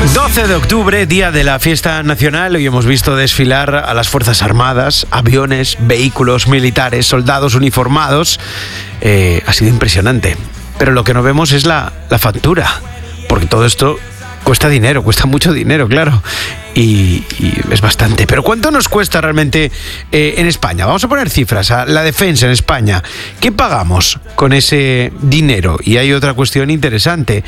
12 de octubre, día de la fiesta nacional. Hoy hemos visto desfilar a las Fuerzas Armadas, aviones, vehículos militares, soldados uniformados. Ha sido impresionante. Pero lo que no vemos es la factura, porque todo esto cuesta dinero, cuesta mucho dinero, claro. Y es bastante. Pero ¿cuánto nos cuesta realmente en España? Vamos a poner cifras. A la defensa en España, ¿qué pagamos con ese dinero? Y hay otra cuestión interesante.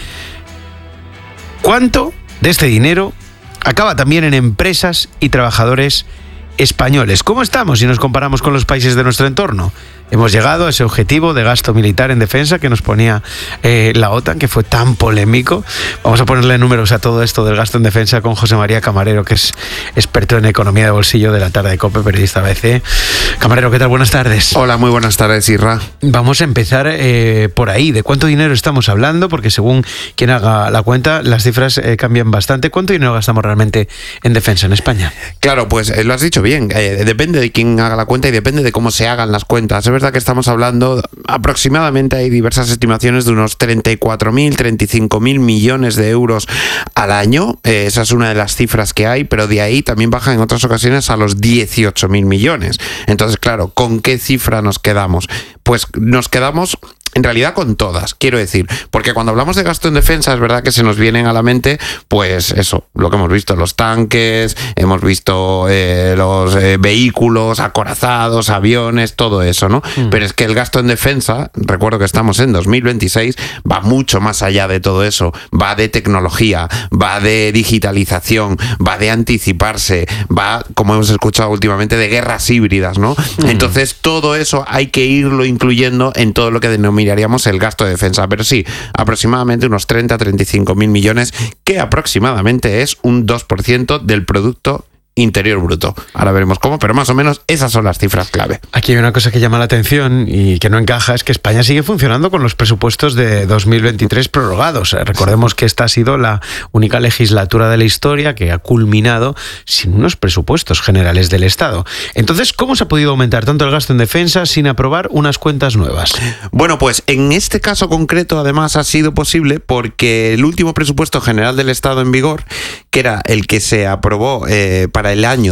¿Cuánto de este dinero acaba también en empresas y trabajadores españoles? ¿Cómo estamos si nos comparamos con los países de nuestro entorno? Hemos llegado a ese objetivo de gasto militar en defensa que nos ponía la OTAN, que fue tan polémico. Vamos a ponerle números a todo esto del gasto en defensa con José María Camarero, que es experto en economía de bolsillo de La Tarde de COPE, periodista ABC. Camarero, ¿qué tal? Buenas tardes. Hola, muy buenas tardes, Isra. Vamos a empezar por ahí. ¿De cuánto dinero estamos hablando? Porque según quien haga la cuenta, las cifras cambian bastante. ¿Cuánto dinero gastamos realmente en defensa en España? Claro, pues lo has dicho bien. Depende de quién haga la cuenta y depende de cómo se hagan las cuentas. Es verdad que estamos hablando, aproximadamente hay diversas estimaciones de unos 34.000, 35.000 millones de euros al año. Esa es una de las cifras que hay, pero de ahí también baja en otras ocasiones a los 18.000 millones. Entonces, claro, ¿con qué cifra nos quedamos? Pues nos quedamos en realidad con todas, quiero decir, porque cuando hablamos de gasto en defensa es verdad que se nos vienen a la mente, pues eso, lo que hemos visto, los tanques, hemos visto los vehículos, acorazados, aviones, todo eso, ¿no? Pero es que el gasto en defensa, recuerdo que estamos en 2026, va mucho más allá de todo eso, va de tecnología, va de digitalización, va de anticiparse, va, como hemos escuchado últimamente, de guerras híbridas, ¿no? Entonces todo eso hay que irlo incluyendo en todo lo que denominaríamos el gasto de defensa, pero sí, aproximadamente unos 30-35.000 millones, que aproximadamente es un 2% del Producto Interior Bruto. Ahora veremos cómo, pero más o menos esas son las cifras clave. Aquí hay una cosa que llama la atención y que no encaja, es que España sigue funcionando con los presupuestos de 2023 prorrogados. Recordemos que esta ha sido la única legislatura de la historia que ha culminado sin unos presupuestos generales del Estado. Entonces, ¿cómo se ha podido aumentar tanto el gasto en defensa sin aprobar unas cuentas nuevas? Bueno, pues en este caso concreto además ha sido posible porque el último presupuesto general del Estado en vigor, que era el que se aprobó para el año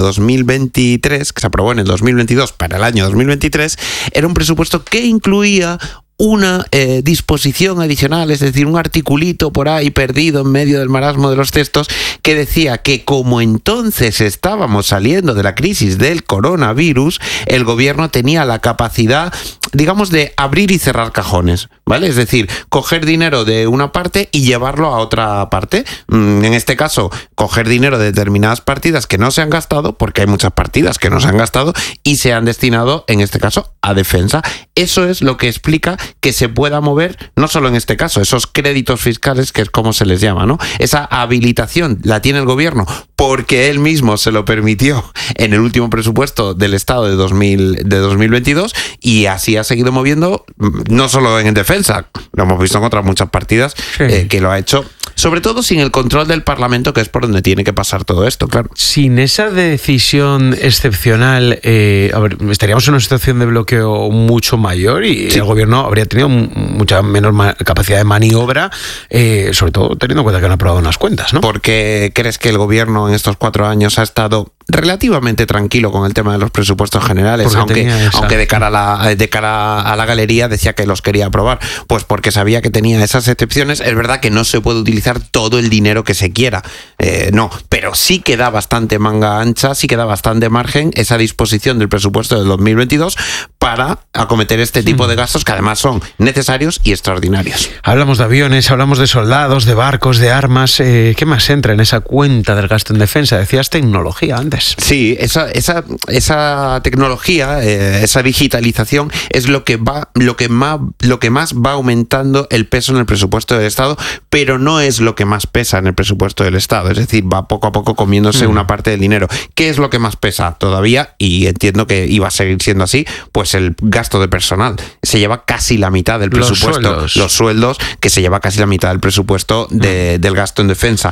2023, que se aprobó en el 2022 para el año 2023, era un presupuesto que incluía una disposición adicional, es decir, un articulito por ahí perdido en medio del marasmo de los textos que decía que como entonces estábamos saliendo de la crisis del coronavirus, el gobierno tenía la capacidad, digamos, de abrir y cerrar cajones, ¿vale? Es decir, coger dinero de una parte y llevarlo a otra parte. En este caso, coger dinero de determinadas partidas que no se han gastado, porque hay muchas partidas que no se han gastado y se han destinado, en este caso, a defensa. Eso es lo que explica que se pueda mover, no solo en este caso, esos créditos fiscales, que es como se les llama, ¿no? Esa habilitación la tiene el gobierno porque él mismo se lo permitió en el último presupuesto del Estado de 2022 y así ha seguido moviendo, no solo en defensa, lo hemos visto en otras muchas partidas, sí, que lo ha hecho, sobre todo sin el control del Parlamento, que es por donde tiene que pasar todo esto, claro. Sin esa decisión excepcional, estaríamos en una situación de bloqueo mucho mayor y sí, el gobierno habría tenido mucha menor capacidad de maniobra, sobre todo teniendo en cuenta que han aprobado unas cuentas, ¿no? ¿Por qué crees que el gobierno en estos 4 años ha estado relativamente tranquilo con el tema de los presupuestos generales, aunque de cara a la galería decía que los quería aprobar? Pues porque sabía que tenía esas excepciones. Es verdad que no se puede utilizar todo el dinero que se quiera, no, pero sí que da bastante manga ancha, sí que da bastante margen esa disposición del presupuesto del 2022 para acometer este tipo de gastos que además son necesarios y extraordinarios. Hablamos de aviones, hablamos de soldados, de barcos, de armas. ¿Qué más entra en esa cuenta del gasto en defensa? Decías tecnología antes. Sí, esa tecnología, esa digitalización es lo que más va aumentando el peso en el presupuesto del Estado, pero no es lo que más pesa en el presupuesto del Estado. Es decir, va poco a poco comiéndose una parte del dinero. ¿Qué es lo que más pesa todavía? Y entiendo que iba a seguir siendo así, pues el gasto de personal. Se lleva casi la mitad del presupuesto. Los sueldos, que se lleva casi la mitad del presupuesto del gasto en defensa.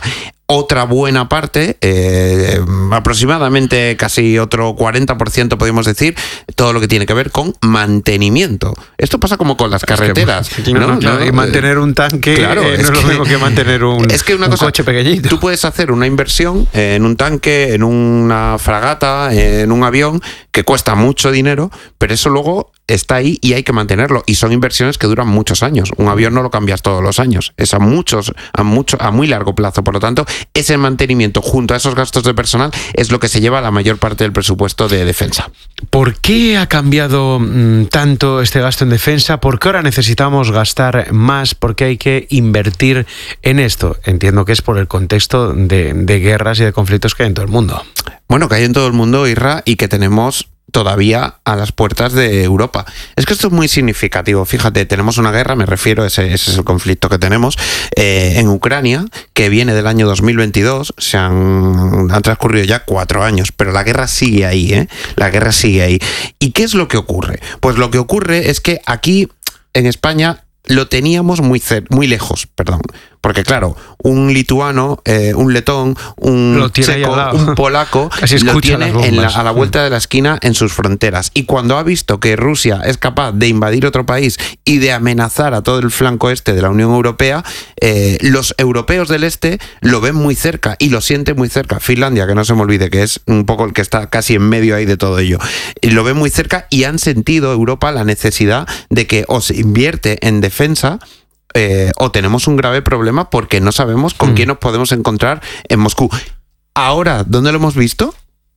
otra buena parte, aproximadamente casi otro 40% podemos decir, todo lo que tiene que ver con mantenimiento. Esto pasa como con las carreteras. Y mantener un tanque no es lo mismo que mantener un coche pequeñito. Tú puedes hacer una inversión en un tanque, en una fragata, en un avión, que cuesta mucho dinero, pero eso luego está ahí y hay que mantenerlo. Y son inversiones que duran muchos años. Un avión no lo cambias todos los años. Es a muy largo plazo. Por lo tanto, ese mantenimiento junto a esos gastos de personal es lo que se lleva la mayor parte del presupuesto de defensa. ¿Por qué ha cambiado tanto este gasto en defensa? ¿Por qué ahora necesitamos gastar más? ¿Por qué hay que invertir en esto? Entiendo que es por el contexto de guerras y de conflictos que hay en todo el mundo. Bueno, que hay en todo el mundo, Isra, y que tenemos todavía a las puertas de Europa. Es que esto es muy significativo. Fíjate, tenemos una guerra, me refiero, ese es el conflicto que tenemos en Ucrania, que viene del año 2022, han transcurrido ya 4 años, pero la guerra sigue ahí, ¿eh? La guerra sigue ahí. ¿Y qué es lo que ocurre? Pues lo que ocurre es que aquí, en España, lo teníamos muy lejos, porque claro, un lituano, un letón, un checo, un polaco lo tiene a la vuelta de la esquina en sus fronteras. Y cuando ha visto que Rusia es capaz de invadir otro país y de amenazar a todo el flanco este de la Unión Europea, los europeos del este lo ven muy cerca y lo sienten muy cerca. Finlandia, que no se me olvide, que es un poco el que está casi en medio ahí de todo ello, y lo ven muy cerca y han sentido Europa la necesidad de que o se invierte en defensa, o tenemos un grave problema porque no sabemos con quién nos podemos encontrar en Moscú. Ahora, ¿dónde lo hemos visto?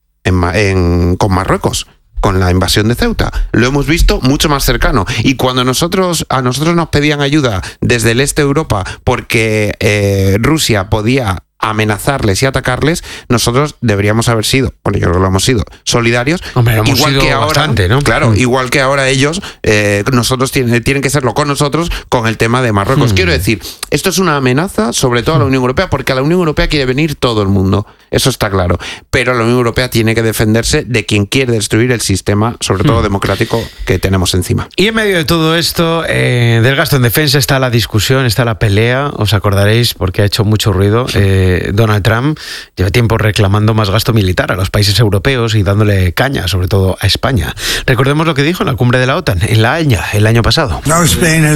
Con Marruecos, con la invasión de Ceuta. Lo hemos visto mucho más cercano. Y cuando a nosotros nos pedían ayuda desde el este de Europa porque Rusia podía amenazarles y atacarles, nosotros deberíamos haber sido, bueno, yo creo que lo hemos sido, solidarios. Hombre, igual que ahora, bastante, ¿no? Claro, igual que ahora ellos, nosotros tienen que serlo con nosotros con el tema de Marruecos. Quiero decir, esto es una amenaza sobre todo a la Unión Europea, porque a la Unión Europea quiere venir todo el mundo, eso está claro, pero la Unión Europea tiene que defenderse de quien quiere destruir el sistema, sobre todo democrático, que tenemos encima. Y en medio de todo esto, del gasto en defensa, está la discusión, está la pelea, os acordaréis, porque ha hecho mucho ruido. Donald Trump lleva tiempo reclamando más gasto militar a los países europeos y dándole caña, sobre todo a España. Recordemos lo que dijo en la cumbre de la OTAN, en La Haya, el año pasado. No,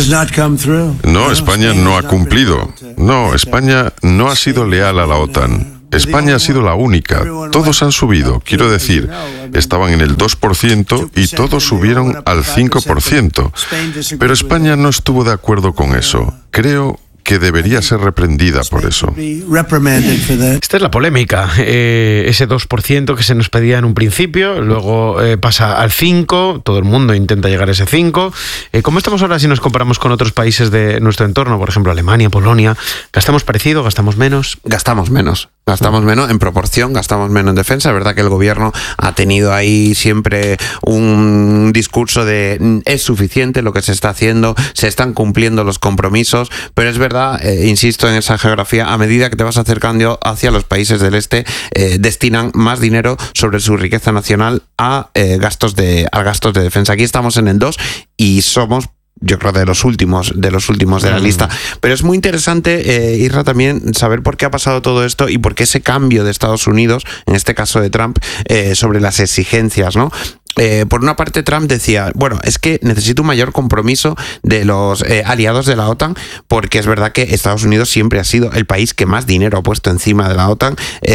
España no ha cumplido. No, España no ha sido leal a la OTAN. España ha sido la única. Todos han subido. Quiero decir, estaban en el 2% y todos subieron al 5%. Pero España no estuvo de acuerdo con eso. Creo que debería ser reprendida por eso. Esta es la polémica. Ese 2% que se nos pedía en un principio, luego pasa al 5%, todo el mundo intenta llegar a ese 5%. ¿Cómo estamos ahora si nos comparamos con otros países de nuestro entorno? Por ejemplo, Alemania, Polonia. ¿Gastamos parecido? ¿Gastamos menos? Gastamos menos en proporción, gastamos menos en defensa. Es verdad que el gobierno ha tenido ahí siempre un discurso de es suficiente lo que se está haciendo, se están cumpliendo los compromisos, pero es verdad, insisto en esa geografía, a medida que te vas acercando hacia los países del este, destinan más dinero sobre su riqueza nacional a gastos de defensa. Aquí estamos en el 2 y somos, yo creo, de los últimos de la lista. Pero es muy interesante, Isra, también saber por qué ha pasado todo esto y por qué ese cambio de Estados Unidos, en este caso de Trump, sobre las exigencias, ¿no? Por una parte, Trump decía, bueno, es que necesito un mayor compromiso de los aliados de la OTAN, porque es verdad que Estados Unidos siempre ha sido el país que más dinero ha puesto encima de la OTAN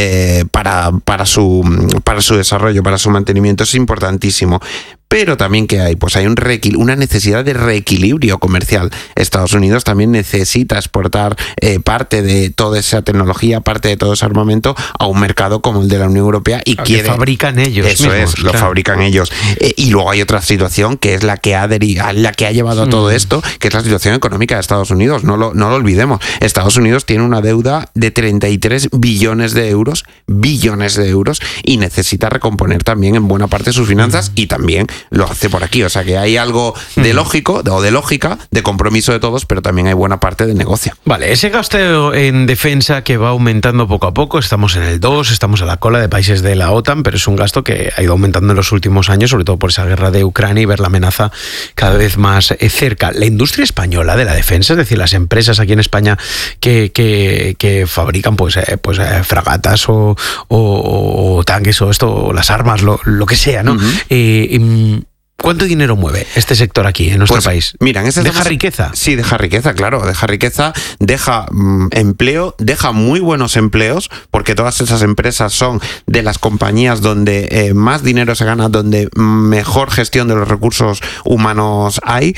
para su desarrollo, para su mantenimiento. Es importantísimo. Pero también que hay, pues hay una necesidad de reequilibrio comercial. Estados Unidos también necesita exportar parte de toda esa tecnología, parte de todo ese armamento a un mercado como el de la Unión Europea y quiere. Que fabrican ellos. Eso mismos, lo fabrican ellos. Y luego hay otra situación que es la que ha llevado a todo esto, que es la situación económica de Estados Unidos. No lo olvidemos. Estados Unidos tiene una deuda de 33 billones de euros, y necesita recomponer también en buena parte sus finanzas y también lo hace por aquí. O sea que hay algo de lógico o de lógica, de compromiso de todos, pero también hay buena parte de negocio. Vale, ese gasto en defensa que va aumentando poco a poco, estamos en el 2, estamos a la cola de países de la OTAN, pero es un gasto que ha ido aumentando en los últimos años, sobre todo por esa guerra de Ucrania y ver la amenaza cada vez más cerca. La industria española de la defensa, es decir, las empresas aquí en España que fabrican pues fragatas o tanques o esto, o las armas, lo que sea, ¿no? ¿Cuánto dinero mueve este sector aquí en nuestro país? Mira, ¿Deja riqueza? Sí, deja riqueza, claro. Deja riqueza, deja empleo, deja muy buenos empleos, porque todas esas empresas son de las compañías donde más dinero se gana, donde mejor gestión de los recursos humanos hay,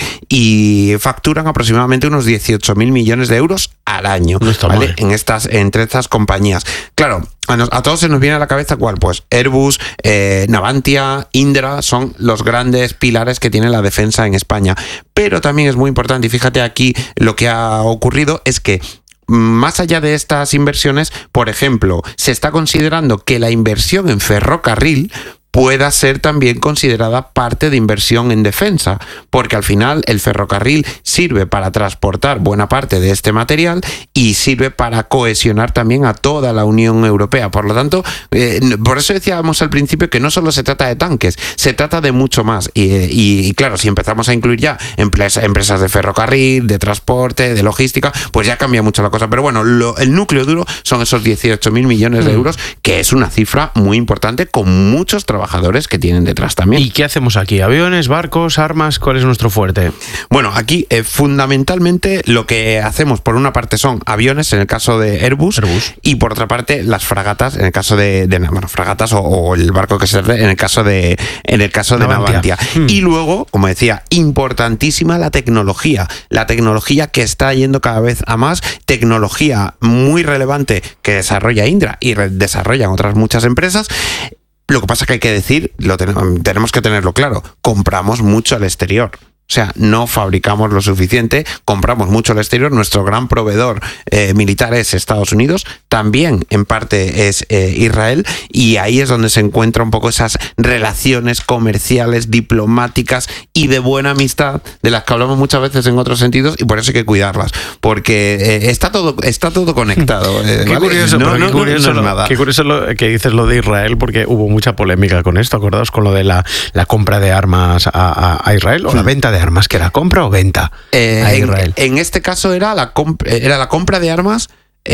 y facturan aproximadamente unos 18.000 millones de euros al año, no está ¿vale? mal. Entre estas compañías. Claro, a todos se nos viene a la cabeza ¿cuál? Pues Airbus, Navantia, Indra son los grandes pilares que tiene la defensa en España. Pero también es muy importante, y fíjate aquí lo que ha ocurrido, es que más allá de estas inversiones, por ejemplo, se está considerando que la inversión en ferrocarril pueda ser también considerada parte de inversión en defensa, porque al final el ferrocarril sirve para transportar buena parte de este material y sirve para cohesionar también a toda la Unión Europea. Por lo tanto, por eso decíamos al principio que no solo se trata de tanques, se trata de mucho más. Y claro, si empezamos a incluir ya empresas de ferrocarril, de transporte, de logística, pues ya cambia mucho la cosa. Pero bueno, el núcleo duro son esos 18.000 millones de euros, que es una cifra muy importante, con muchos trabajadores que tienen detrás también. ¿Y qué hacemos aquí? ¿Aviones, barcos, armas? ¿Cuál es nuestro fuerte? Bueno, aquí fundamentalmente lo que hacemos por una parte son aviones en el caso de Airbus. Y por otra parte las fragatas en el caso de fragatas o el barco que se trate en el caso de Navantia. Y luego, como decía, importantísima la tecnología que está yendo cada vez a más, tecnología muy relevante que desarrolla Indra y desarrollan otras muchas empresas. Lo que pasa es que hay que decir, tenemos que tenerlo claro, compramos mucho al exterior. O sea, no fabricamos lo suficiente, compramos mucho al exterior. Nuestro gran proveedor militar es Estados Unidos, también en parte es Israel, y ahí es donde se encuentra un poco esas relaciones comerciales, diplomáticas y de buena amistad, de las que hablamos muchas veces en otros sentidos, y por eso hay que cuidarlas, porque está todo conectado. Qué curioso, qué curioso lo que dices lo de Israel, porque hubo mucha polémica con esto. ¿Acordaos con lo de la compra de armas a Israel o la venta de armas? ¿Que era compra o venta a Israel? En este caso era la compra de armas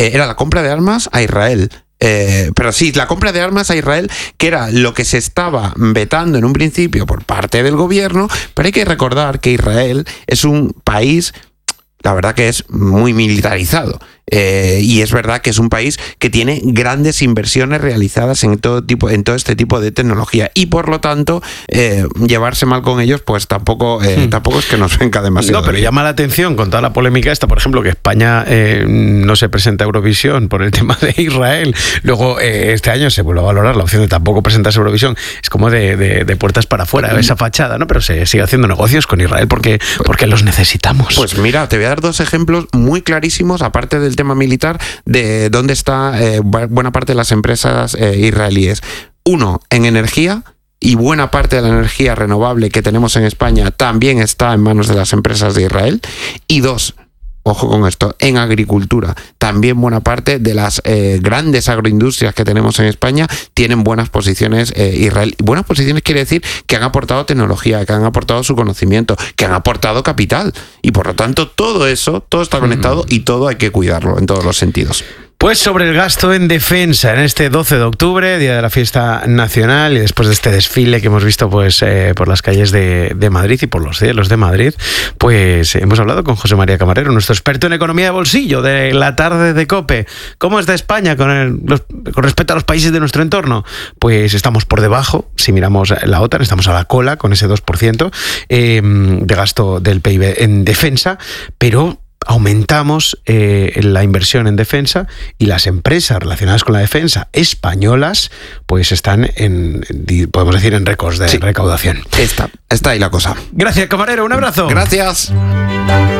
a Israel. Pero sí, la compra de armas a Israel, que era lo que se estaba vetando en un principio por parte del gobierno, pero hay que recordar que Israel es un país, la verdad, que es muy militarizado. Y es verdad que es un país que tiene grandes inversiones realizadas en todo este tipo de tecnología, y por lo tanto llevarse mal con ellos pues tampoco es que nos venga demasiado. No, pero llama la atención con toda la polémica esta, por ejemplo, que España no se presenta a Eurovisión por el tema de Israel. Luego este año se vuelve a valorar la opción de tampoco presentarse a Eurovisión. Es como de puertas para afuera esa fachada, ¿no? Pero se sigue haciendo negocios con Israel porque los necesitamos. Pues mira, te voy a dar dos ejemplos muy clarísimos, aparte del tema militar, de dónde está buena parte de las empresas israelíes. Uno, en energía, y buena parte de la energía renovable que tenemos en España también está en manos de las empresas de Israel. Y dos, ojo con esto, en agricultura. También buena parte de las grandes agroindustrias que tenemos en España tienen buenas posiciones Israel. Buenas posiciones quiere decir que han aportado tecnología, que han aportado su conocimiento, que han aportado capital. Y por lo tanto, todo está conectado y todo hay que cuidarlo en todos los sentidos. Pues sobre el gasto en defensa en este 12 de octubre, día de la fiesta nacional, y después de este desfile que hemos visto pues por las calles de Madrid y por los cielos de Madrid, pues hemos hablado con José María Camarero, nuestro experto en economía de bolsillo de la tarde de COPE. ¿Cómo está España con respecto a los países de nuestro entorno? Pues estamos por debajo, si miramos la OTAN, estamos a la cola con ese 2% de gasto del PIB en defensa, pero aumentamos la inversión en defensa, y las empresas relacionadas con la defensa españolas pues están podemos decir, en récords de recaudación. Está ahí la cosa. Gracias, Camarero, un abrazo. Gracias.